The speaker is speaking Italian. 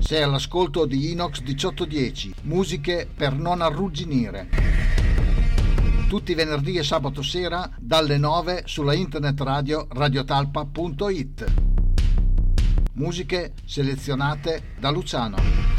Sei all'ascolto di Inox 1810, musiche per non arrugginire. Tutti i venerdì e sabato sera dalle 9 sulla internet radio radiotalpa.it. Musiche selezionate da Luciano.